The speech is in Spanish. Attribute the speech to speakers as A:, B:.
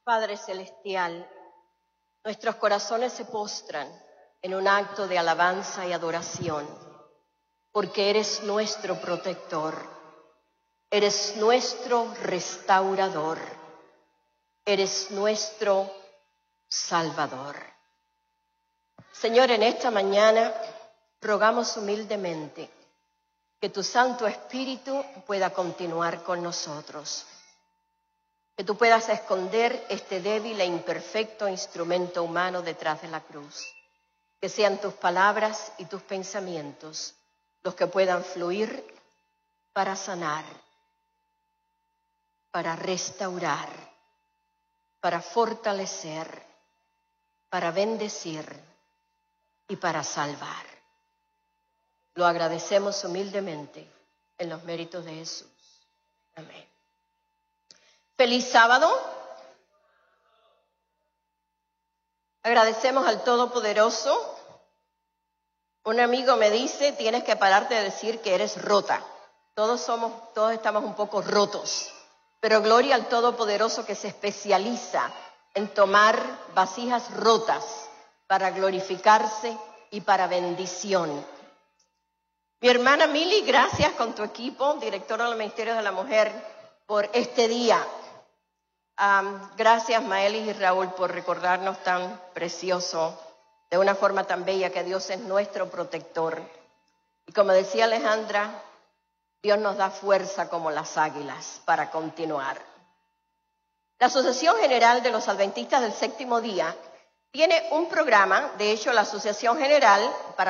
A: Padre Celestial, nuestros corazones se postran en un acto de alabanza y adoración, porque eres nuestro protector, eres nuestro restaurador, eres nuestro Salvador. Señor, en esta mañana rogamos humildemente que tu Santo Espíritu pueda continuar con nosotros, que tú puedas esconder este débil e imperfecto instrumento humano detrás de la cruz, que sean tus palabras y tus pensamientos los que puedan fluir para sanar, para restaurar, para fortalecer, para bendecir y para salvar. Lo agradecemos humildemente en los méritos de Jesús. Amén. Feliz sábado. Agradecemos al Todopoderoso. Un amigo me dice, tienes que pararte de decir que eres rota. Todos estamos un poco rotos, pero gloria al Todopoderoso que se especializa en tomar vasijas rotas para glorificarse y para bendición. Mi hermana Mili, gracias con tu equipo, directora de los Ministerios de la Mujer, por este día. Gracias Maelis y Raúl por recordarnos tan precioso, de una forma tan bella, que Dios es nuestro protector. Y como decía Alejandra, Dios nos da fuerza como las águilas para continuar. La Asociación General de los Adventistas del Séptimo Día tiene un programa, de hecho la Asociación General para